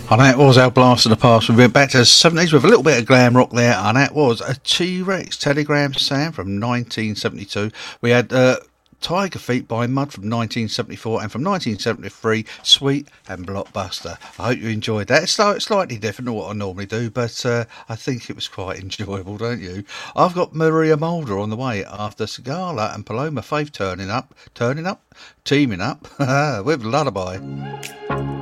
And that was our blast of the past. We went back to the 70s with a little bit of glam rock there, and that was a T-Rex Telegram Sam from 1972. We had Tiger Feet by Mud from 1974, and from 1973, Sweet and Blockbuster. I hope you enjoyed that. It's slightly different to what I normally do, but I think it was quite enjoyable, don't you? I've got Maria Mulder on the way after Sigala and Paloma Faith teaming up with Lullaby.